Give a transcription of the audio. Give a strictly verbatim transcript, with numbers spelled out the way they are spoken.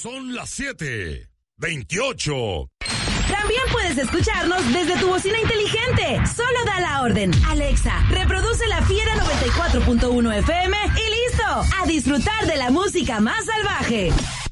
Son las siete veintiocho. También puedes escucharnos desde tu bocina inteligente. Solo da la orden. Alexa, reproduce La Fiera noventa y cuatro punto uno F M y listo. A disfrutar de la música más salvaje.